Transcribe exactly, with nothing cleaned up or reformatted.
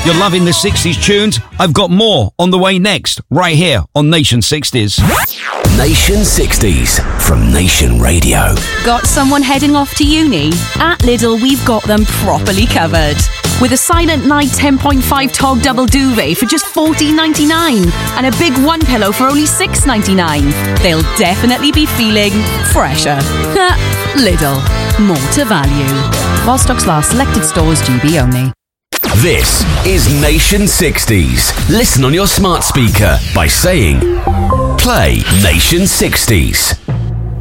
You're loving the sixties tunes? I've got more on the way next, right here on Nation sixties. Nation sixties from Nation Radio. Got someone heading off to uni? At Lidl, we've got them properly covered. With a Silent Night ten point five Tog double duvet for just fourteen ninety-nine and a big one pillow for only six ninety-nine. They'll definitely be feeling fresher. Lidl, more to value. While stocks last, selected stores, G B only. This is Nation sixties. Listen on your smart speaker by saying, play Nation sixties.